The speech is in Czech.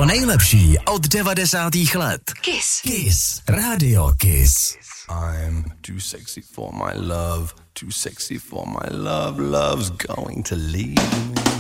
To nejlepší od 90. let. Kiss. Kiss. Radio Kiss. I'm too sexy for my love. Too sexy for my love. Love's going to leave me.